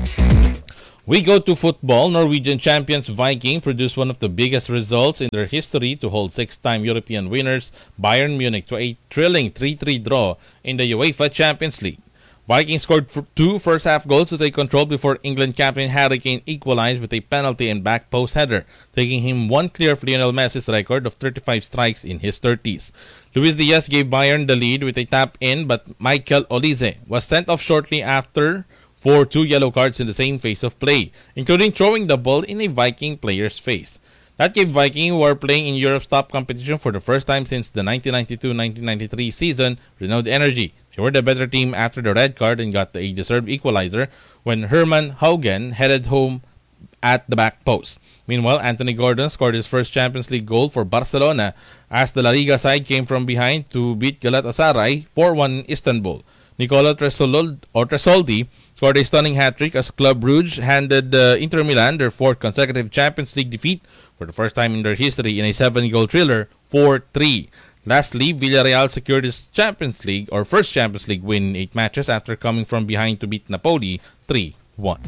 We go to football. Norwegian champions Viking produced one of the biggest results in their history to hold 6-time European winners Bayern Munich to a thrilling 3-3 draw in the UEFA Champions League. Vikings scored 2 first-half goals to take control before England captain Harry Kane equalized with a penalty and back post header, taking him one clear of Lionel Messi's record of 35 strikes in his 30s. Luis Diaz gave Bayern the lead with a tap-in, but Michael Olise was sent off shortly after for 2 yellow cards in the same phase of play, including throwing the ball in a Viking player's face. That gave Viking, who are playing in Europe's top competition for the first time since the 1992-1993 season, renewed energy. They were the better team after the red card and got a deserved equalizer when Herman Haugen headed home at the back post. Meanwhile, Anthony Gordon scored his first Champions League goal for Barcelona as the La Liga side came from behind to beat Galatasaray 4-1 in Istanbul. Nicola Tresoldi scored a stunning hat-trick as Club Brugge handed Inter Milan their 4th consecutive Champions League defeat for the first time in their history in a 7-goal thriller, 4-3. Lastly, Villarreal secured his Champions League or first Champions League win in 8 matches after coming from behind to beat Napoli 3-1.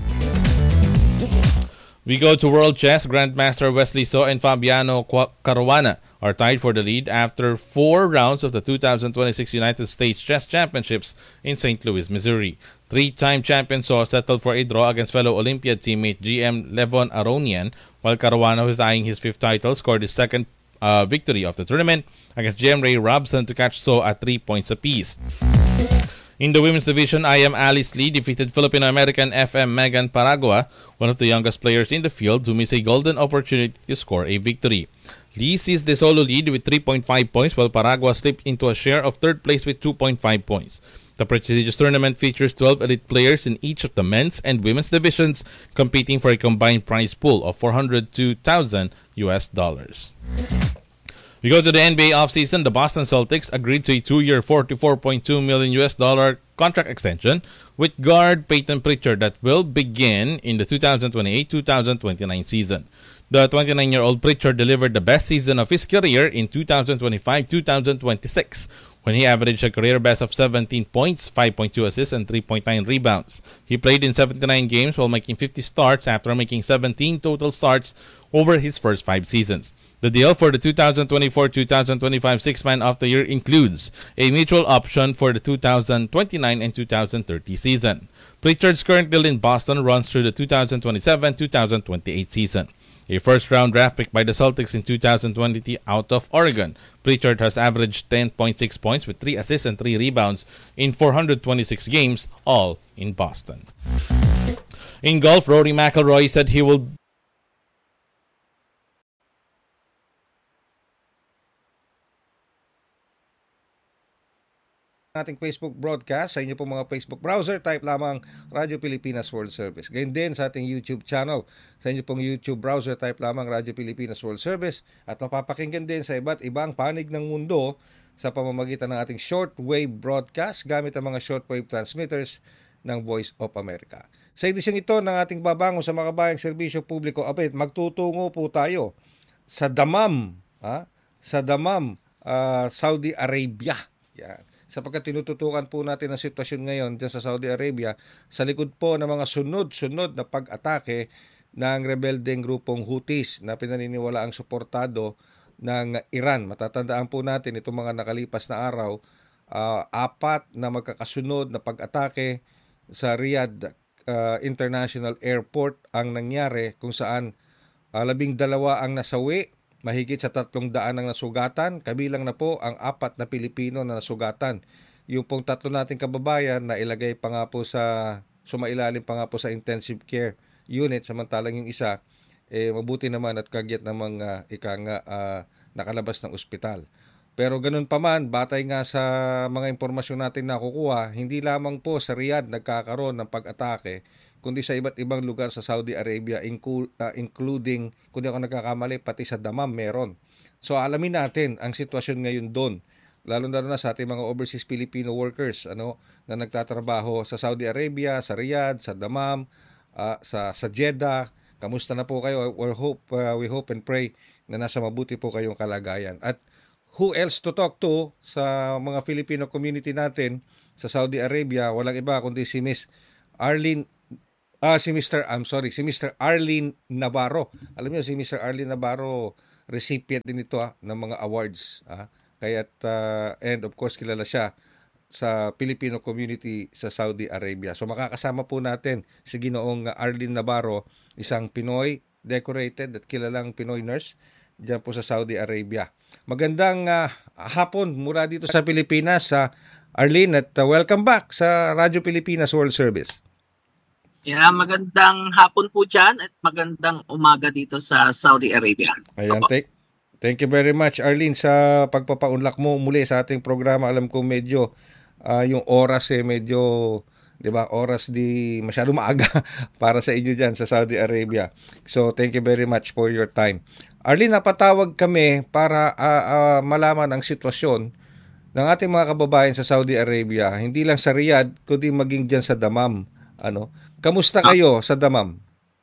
We go to World Chess. Grandmaster Wesley So and Fabiano Caruana are tied for the lead after 4 rounds of the 2026 United States Chess Championships in St. Louis, Missouri. 3-time champion So settled for a draw against fellow Olympiad teammate GM Levon Aronian, while Caruana, who is eyeing his 5th title, scored his 2nd victory of the tournament against GM Ray Robson to catch So at 3 points apiece. In the women's division, IM Alice Lee defeated Filipino-American FM Megan Paragua, one of the youngest players in the field, who missed a golden opportunity to score a victory. Lee seized the solo lead with 3.5 points, while Paragua slipped into a share of 3rd place with 2.5 points. The prestigious tournament features 12 elite players in each of the men's and women's divisions, competing for a combined prize pool of $402,000 US. We go to the NBA offseason. The Boston Celtics agreed to a 2-year $44.2 million US contract extension with guard Peyton Pritchard that will begin in the 2028-2029 season. The 29-year-old Pritchard delivered the best season of his career in 2025-2026 when he averaged a career best of 17 points, 5.2 assists, and 3.9 rebounds. He played in 79 games while making 50 starts after making 17 total starts over his first 5 seasons. The deal for the 2024-2025 Six-Man of the Year includes a mutual option for the 2029 and 2030 season. Pritchard's current deal in Boston runs through the 2027-2028 season. A first-round draft pick by the Celtics in 2020 out of Oregon, Pritchard has averaged 10.6 points with 3 assists and 3 rebounds in 426 games, all in Boston. In golf, Rory McIlroy said he will ating Facebook broadcast sa inyo pong mga Facebook browser, type lamang Radyo Pilipinas World Service. Ganyan din sa ating YouTube channel. Sa inyo pong YouTube browser, type lamang Radyo Pilipinas World Service at mapapakinggan din sa iba't ibang panig ng mundo sa pamamagitan ng ating shortwave broadcast gamit ang mga shortwave transmitters ng Voice of America. Sa edisyong ito ng ating babangon sa makabayang serbisyo publiko, magtutungo po tayo sa Dammam, Saudi Arabia. Yan. Sapagkat tinututukan po natin ang sitwasyon ngayon dyan sa Saudi Arabia sa likod po ng mga sunod-sunod na pag-atake ng rebeldeng grupong Houthis na pinaniniwala ang suportado ng Iran. Matatandaan po natin itong mga nakalipas na araw, 4 na magkakasunod na pag-atake sa Riyadh International Airport ang nangyari kung saan 12 ang nasawi Mahigit sa 300 ang nasugatan, kabilang na po ang 4 na Pilipino na nasugatan. Yung pong 3 nating kababayan na ilagay pa nga po sumailalim pa nga po sa intensive care unit, samantalang yung isa, mabuti naman at kagyat namang nakalabas ng ospital. Pero ganun pa man, batay nga sa mga impormasyon natin na nakukuha, hindi lamang po sa Riyadh nagkakaroon ng pag-atake, kundi sa iba't ibang lugar sa Saudi Arabia, including, kung di ako nagkakamali, pati sa Dammam meron. So alamin natin ang sitwasyon ngayon doon, lalo na sa ating mga overseas Filipino workers na nagtatrabaho sa Saudi Arabia, sa Riyadh, sa Dammam, sa Jeddah. Kamusta na po kayo? We hope and pray na nasa mabuti po kayong kalagayan. At who else to talk to sa mga Filipino community natin sa Saudi Arabia? Walang iba kundi si Mr. Arlene Navarro. Alam niyo si Mr. Arlene Navarro, recipient din ito ng mga awards. And of course kilala siya sa Filipino community sa Saudi Arabia. So makakasama po natin si Ginoong Arlene Navarro, isang Pinoy decorated at kilalang Pinoy nurse diyan po sa Saudi Arabia. Magandang hapon mula dito sa Pilipinas, Arlene, at welcome back sa Radyo Pilipinas World Service. Yeah, magandang hapon po dyan at magandang umaga dito sa Saudi Arabia. Ayan, thank you very much, Arlene, sa pagpapaunlak mo muli sa ating programa. Alam ko medyo yung oras medyo, 'di ba? Oras di masyado maaga para sa inyo diyan sa Saudi Arabia. So, thank you very much for your time. Arlene, napatawag kami para malaman ang sitwasyon ng ating mga kababayan sa Saudi Arabia, hindi lang sa Riyadh, kundi maging diyan sa Dammam. Kamusta kayo sa Dammam?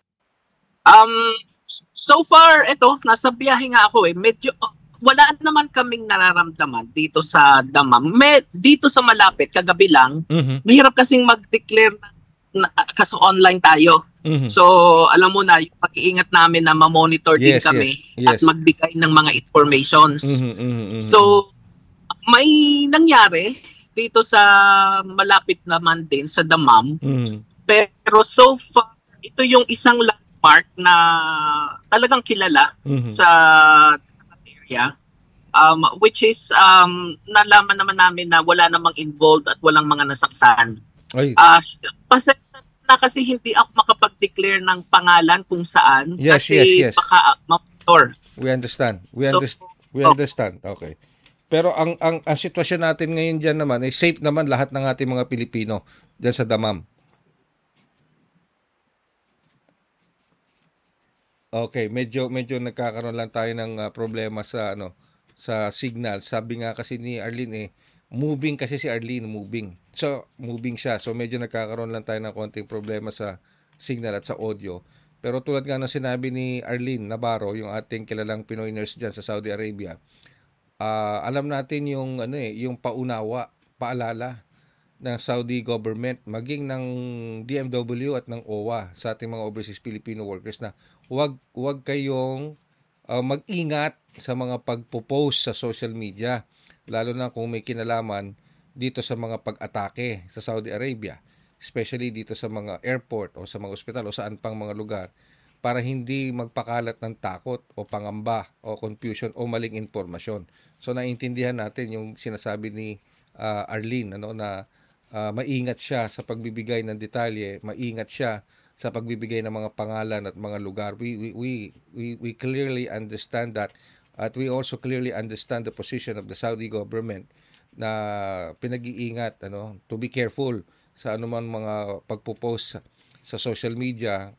So far, nasa biyahe nga ako medyo wala naman kaming nararamdaman dito sa Dammam. Dito sa malapit, kagabi lang, mahirap kasing mag-declare kasi online tayo. So, alam mo na, yung pag-iingat namin na ma-monitor din kami at magbigay ng mga informations. So, may nangyari dito sa malapit naman din sa Dammam. Pero so far, ito yung isang landmark na talagang kilala sa area, which is nalaman naman namin na wala namang involved at walang mga nasaktan. Pasensya na kasi hindi ako makapag-declare ng pangalan kung saan kasi baka ma-monitor. We understand. We understand. Okay. Pero ang sitwasyon natin ngayon diyan naman ay safe naman lahat ng ating mga Pilipino diyan sa Dammam. Okay, medyo nagkakaroon lang tayo ng problema sa sa signal. Sabi nga kasi ni Arlene moving kasi si Arlene, moving. So, moving siya. So, medyo nagkakaroon lang tayo ng konting problema sa signal at sa audio. Pero tulad nga ng sinabi ni Arlene Navarro, yung ating kilalang Pinoy nurse diyan sa Saudi Arabia, alam natin yung yung paalala ng Saudi government, maging ng DMW at ng OWA sa ating mga overseas Filipino workers na huwag kayong mag-ingat sa mga pagpo-post sa social media, lalo na kung may kinalaman dito sa mga pag-atake sa Saudi Arabia, especially dito sa mga airport o sa mga ospital o saan pang mga lugar, para hindi magpakalat ng takot o pangamba o confusion o maling impormasyon. So naiintindihan natin yung sinasabi ni Arlene na maingat siya sa pagbibigay ng detalye, maingat siya sa pagbibigay ng mga pangalan at mga lugar. We clearly understand that, at we also clearly understand the position of the Saudi government na pinag-iingat to be careful sa anuman mga pagpo-post sa social media,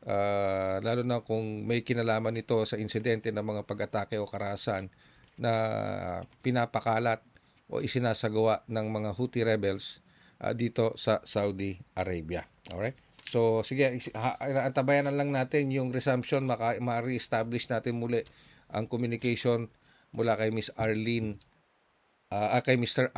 lalo na kung may kinalaman ito sa insidente ng mga pag-atake o karahasan na pinapakalat o isinasagawa ng mga Houthi rebels dito sa Saudi Arabia. Alright? So, sige, antabayan na lang natin yung resumption, ma-re-establish natin muli ang communication mula kay Miss Arlene, kay Mr.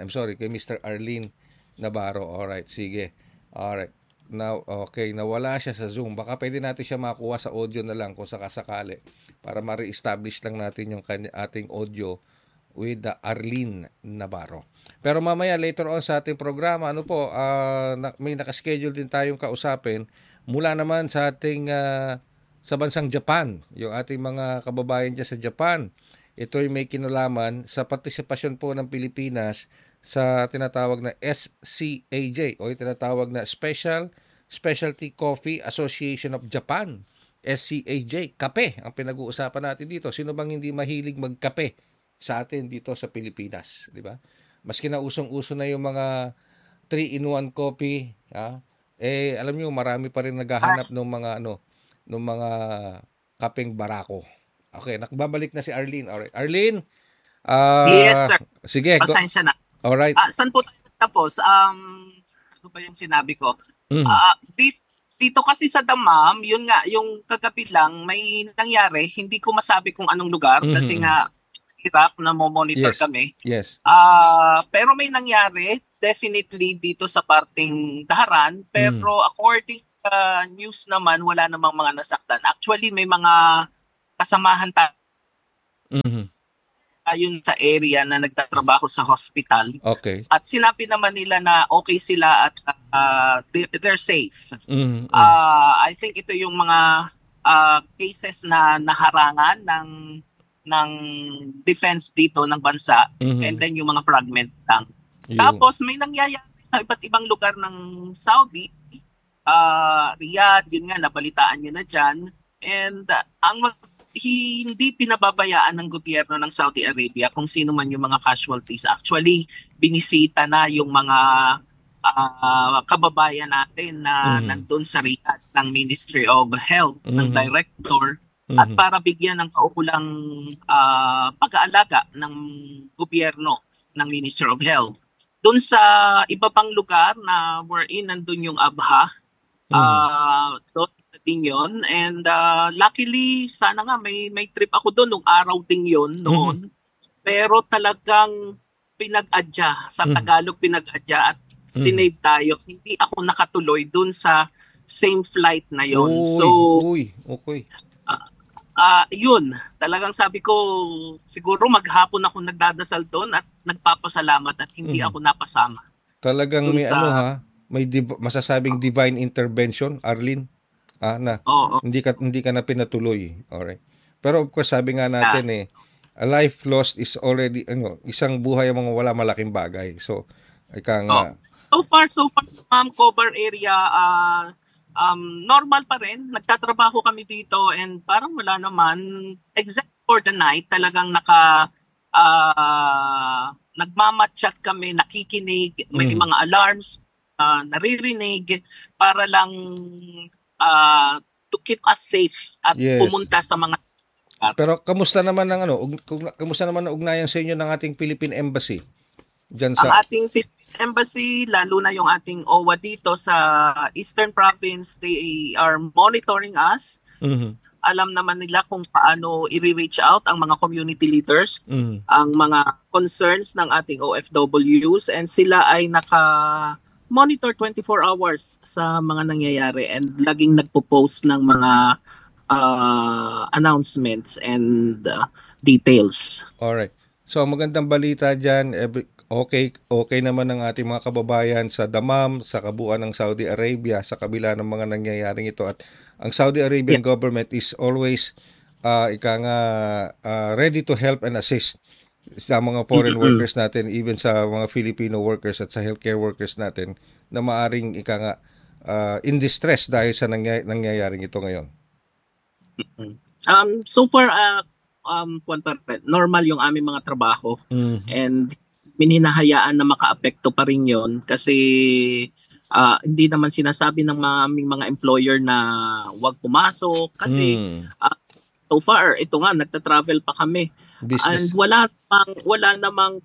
Arlene Navarro. Alright, sige. Alright. Now, okay, nawala siya sa Zoom. Baka pwede natin siya makuha sa audio na lang kung sakasakali para ma-re-establish lang natin yung ating audio with Arlene Navarro. Pero mamaya later on sa ating programa, may nakaschedule din tayong kausapin mula naman sa ating sa bansang Japan. Yung ating mga kababayan dyan sa Japan, ito ay may kinalaman sa partisipasyon po ng Pilipinas sa tinatawag na SCAJ o yung tinatawag na Specialty Coffee Association of Japan. SCAJ, kape ang pinag-uusapan natin dito. Sino bang hindi mahilig magkape sa atin dito sa Pilipinas, di ba? Maski na usong-uso na yung mga 3-in-1 coffee, alam niyo marami pa rin naghahanap ng mga kapeng barako. Okay, nakababalik na si Arlene. Alright. Arlene, yes, sir. Sige. Pasensya na. Alright. Saan po tayo tapos? Ano ba yung sinabi ko? Dito kasi sa Damam, yun nga, yung kagabi lang, may nangyari. Hindi ko masabi kung anong lugar kasi nga, hirap na monitor kami. Yes. Pero may nangyari, definitely dito sa parting Daharan. Pero according sa news naman, wala namang mga nasaktan. Actually, may mga kasamahan tayo yun sa area na nagtatrabaho sa hospital. Okay. At sinabi naman nila na okay sila at they're safe. I think ito yung mga cases na naharangan ng defense dito ng bansa and then yung mga fragments lang. Tapos may nangyayari sa iba't ibang lugar ng Saudi, Riyadh, yun nga, nabalitaan nyo na dyan. And hindi pinababayaan ng gobyerno ng Saudi Arabia kung sino man yung mga casualties. Actually, binisita na yung mga kababayan natin na nandun sa Riyadh ng Ministry of Health, ng director, at para bigyan ng kaukulang pag-aalaga ng gobyerno ng Ministry of Health. Doon sa iba pang lugar na wherein nandun yung Abha, doon din yun. And luckily, sana nga may trip ako doon nung araw din yun noon. Pero talagang pinag-adya. Sa Tagalog, pinag-adya at sinave tayo. Hindi ako nakatuloy doon sa same flight na yun. Okay. Yun, talagang sabi ko, siguro maghapon ako nagdadasal doon at nagpapasalamat at hindi ako napasama. Talagang may may masasabing divine intervention, Arlene. Hindi ka na pinatuloy. Alright. Pero of course, sabi nga natin a life lost is already isang buhay ang mga wala malaking bagay. So, So far, cover area normal pa rin. Nagtatrabaho kami dito and parang wala naman, except for the night, talagang nagmamatchat kami, nakikinig, may mga alarms, naririnig para lang to keep us safe at pumunta sa mga. Pero kamusta naman ang ugnayan sa inyo ng ating Philippine Embassy? Ang ating Philippine Embassy, lalo na yung ating OWA dito sa Eastern Province, they are monitoring us. Alam naman nila kung paano i-reach out ang mga community leaders, ang mga concerns ng ating OFWs, and sila ay monitor 24 hours sa mga nangyayari and laging nagpo-post ng mga announcements and details. Alright. So magandang balita dyan, okay naman ang ating mga kababayan sa Damam, sa kabuuan ng Saudi Arabia sa kabila ng mga nangyayaring ito. At ang Saudi Arabian government is always ready to help and assist sa mga foreign workers natin, even sa mga Filipino workers at sa healthcare workers natin na maaring in distress dahil sa nangyayaring ito ngayon. So far, normal yung aming mga trabaho and minhinahayaan na makaapekto pa rin yon kasi hindi naman sinasabi ng aming mga employer na wag pumasok kasi so far, ito nga, nagta-travel pa kami. Business. And walang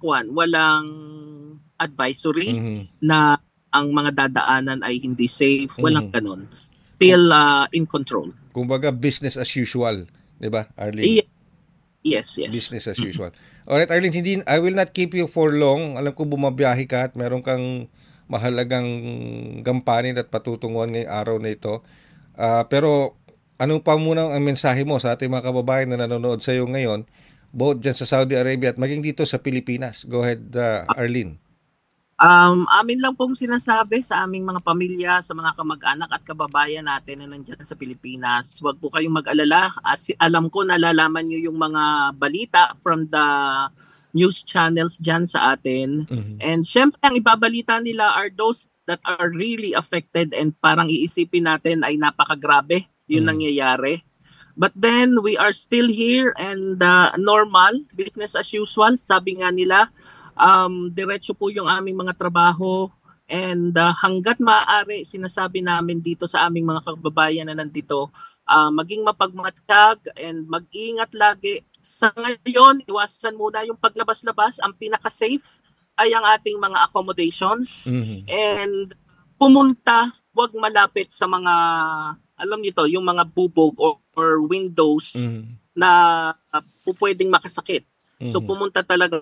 advisory na ang mga dadaanan ay hindi safe. Walang ganun. Still in control. Kumbaga, business as usual. Diba, Arlene? Yes. Business as usual. Alright, Arlene, I will not keep you for long. Alam ko bumabiyahe ka at meron kang mahalagang gampanin at patutunguhan ngayong araw na ito. Pero ano pa muna ang mensahe mo sa ating mga kababayan na nanonood sa iyo ngayon, both dyan sa Saudi Arabia at maging dito sa Pilipinas? Go ahead, Arlene. Amin lang pong sinasabi sa aming mga pamilya, sa mga kamag-anak at kababayan natin na nandiyan sa Pilipinas, huwag po kayong mag-alala. Alam ko nalalaman nyo yung mga balita from the news channels dyan sa atin. And syempre, ang ibabalita nila are those that are really affected and parang iisipin natin ay napakagrabe yung nangyayari. But then, we are still here and normal, business as usual. Sabi nga nila, diretso po yung aming mga trabaho and hanggat maaari sinasabi namin dito sa aming mga kababayan na nandito, maging mapagmatsyag and mag-ingat lagi. Sa ngayon, iwasan muna yung paglabas-labas. Ang pinaka-safe ay ang ating mga accommodations and pumunta, wag malapit sa mga, alam niyo to, yung mga bubog or windows na pwedeng makasakit. So pumunta talaga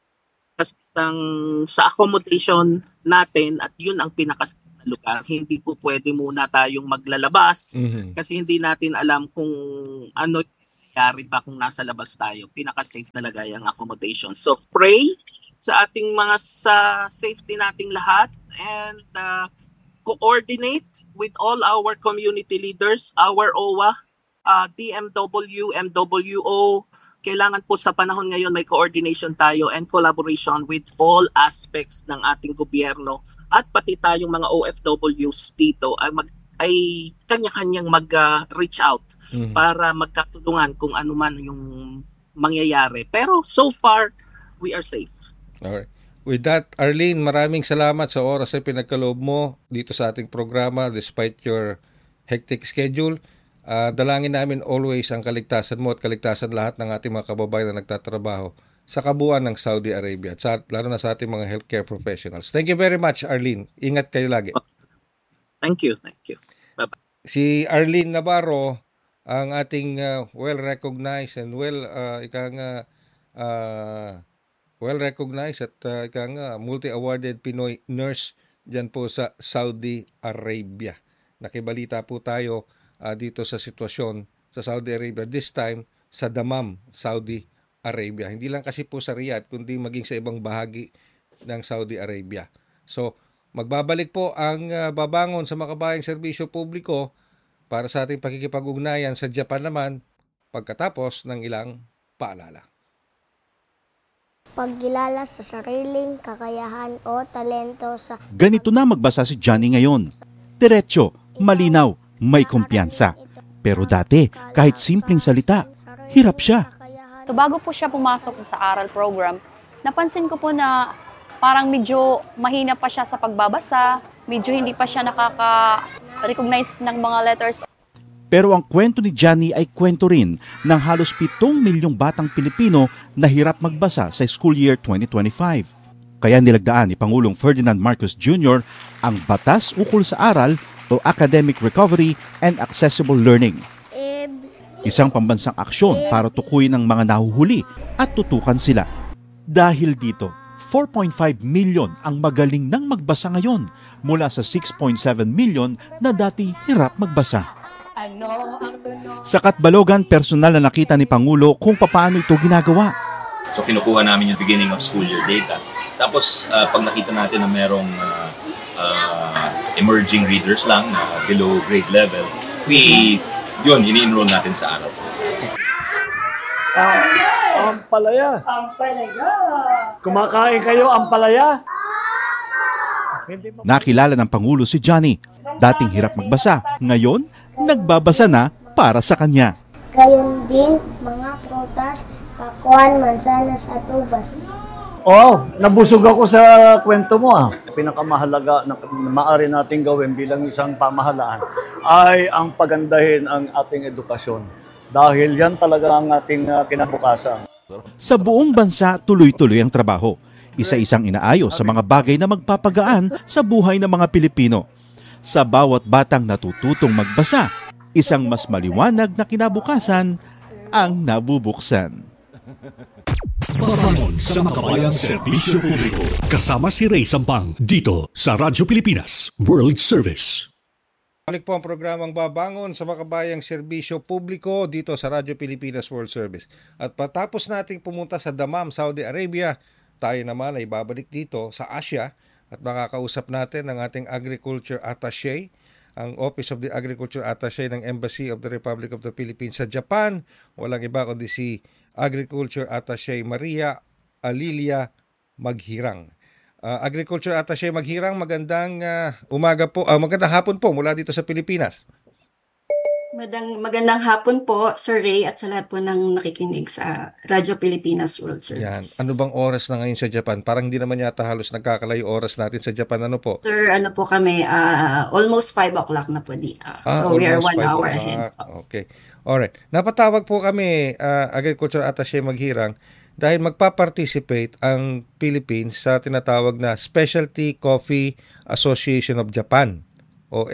sa accommodation natin at yun ang pinaka na lugar. Hindi po pwede muna tayong maglalabas kasi hindi natin alam kung ano nangyayari pa kung nasa labas tayo. Pinaka-safe talaga yung accommodation. So pray sa ating mga sa safety nating lahat and coordinate with all our community leaders, our OWA, DMW, MWO. Kailangan po sa panahon ngayon may coordination tayo and collaboration with all aspects ng ating gobyerno at pati tayong mga OFWs dito ay kanya-kanyang mag-reach out para magkatulungan kung ano man yung mangyayari. Pero so far, we are safe. Alright. With that, Arlene, maraming salamat sa oras na pinagkaloob mo dito sa ating programa despite your hectic schedule. Dalangin namin always ang kaligtasan mo at kaligtasan lahat ng ating mga kababayan na nagtatrabaho sa kabuuan ng Saudi Arabia at lalo na sa ating mga healthcare professionals. Thank you very much, Arlene. Ingat kayo lagi. Thank you. Bye-bye. Si Arlene Navarro, ang ating well-recognized and well-recognized at multi-awarded Pinoy nurse dyan po sa Saudi Arabia. Nakibalita po tayo dito sa sitwasyon sa Saudi Arabia, this time sa Dammam, Saudi Arabia. Hindi lang kasi po sa Riyadh, kundi maging sa ibang bahagi ng Saudi Arabia. So, magbabalik po ang babangon sa makabayang serbisyo publiko para sa ating pakikipag-ugnayan sa Japan naman pagkatapos ng ilang paalala. Pagkilala sa sariling kakayahan o talento sa... Ganito na magbasa si Johnny ngayon. Diretso, malinaw, may kumpiyansa. Pero dati, kahit simpleng salita, hirap siya. So bago po siya pumasok sa aral program, napansin ko po na parang medyo mahina pa siya sa pagbabasa, medyo hindi pa siya nakaka-recognize ng mga letters. Pero ang kwento ni Johnny ay kwento rin ng halos 7 milyong batang Pilipino na hirap magbasa sa school year 2025. Kaya nilagdaan ni Pangulong Ferdinand Marcos Jr. ang Batas Ukol sa Aral o Academic Recovery and Accessible Learning. Isang pambansang aksyon para tukuyin ang mga nahuhuli at tutukan sila. Dahil dito, 4.5 milyon ang magaling nang magbasa ngayon mula sa 6.7 milyon na dati hirap magbasa. Sa Katbalogan, personal na nakita ni Pangulo kung paano ito ginagawa. So kinukuha namin yung beginning of school year data. Tapos pag nakita natin na merong emerging readers lang na below grade level, ini-enroll natin sa araw. Ampalaya. Kumakain kayo, ampalaya? Nakilala ng Pangulo si Johnny. Dating hirap magbasa, ngayon nagbabasa na para sa kanya. Gayon din mga prutas, pakwan, mansanas at ubas. Nabusog ako sa kwento mo Pinakamahalaga na maaari nating gawin bilang isang pamahalaan ay ang pagandahin ang ating edukasyon. Dahil yan talaga ang ating kinabukasan. Sa buong bansa, tuloy-tuloy ang trabaho. Isa-isang inaayos sa mga bagay na magpapagaan sa buhay ng mga Pilipino. Sa bawat batang natututong magbasa, isang mas maliwanag na kinabukasan ang nabubuksan. Babangon sa makabayang serbisyo publiko. Kasama si Ray Sampang dito sa Radyo Pilipinas World Service. Balik po ang programang Babangon sa makabayang serbisyo publiko dito sa Radyo Pilipinas World Service. At patapos nating pumunta sa Dammam, Saudi Arabia, tayo naman ay babalik dito sa Asia at makakausap natin ang ating Agriculture Attaché, ang Office of the Agriculture Attaché ng Embassy of the Republic of the Philippines sa Japan. Walang iba kundi si Agriculture Attaché Maria Alilia Maghirang. Agriculture Attaché Maghirang, magandang magandang hapon po mula dito sa Pilipinas. Magandang hapon po, Sir Ray, at sa lahat po ng nakikinig sa Radyo Pilipinas World Service. Yan. Ano bang oras na ngayon sa Japan? Parang hindi naman yata halos nagkakalayo oras natin sa Japan. Ano po? Sir, ano po kami, almost 5 o'clock na po dito. So we are 1 hour ahead. Okay. Alright. Napatawag po kami, Agriculture Attaché Maghirang, dahil magpa-participate ang Philippines sa tinatawag na Specialty Coffee Association of Japan o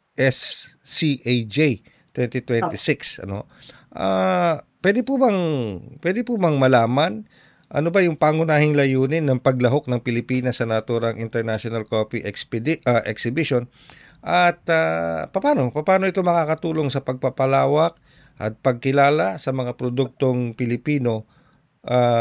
SCAJ 2026. Pwede po bang malaman ano ba yung pangunahing layunin ng paglahok ng Pilipinas sa naturang International Coffee Exhibition at paano ito makakatulong sa pagpapalawak at pagkilala sa mga produktong Pilipino